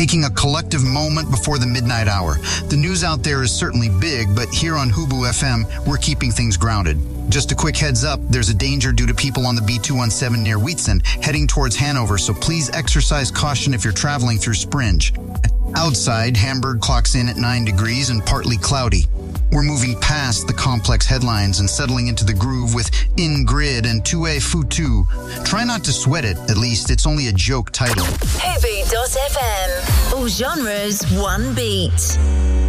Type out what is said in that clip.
taking a collective moment before the midnight hour. The news out there is certainly big, but here on Hubu FM, we're keeping things grounded. Just a quick heads up, there's a danger due to people on the B217 near Wheatson heading towards Hanover, so please exercise caution if you're traveling through Springe. Outside, Hamburg clocks in at 9 degrees and partly cloudy. We're moving past the complex headlines and settling into the groove with Ingrid and Tue Futu. Try not to sweat it, at least it's only a joke title. Hubu.fm. All genres, one beat.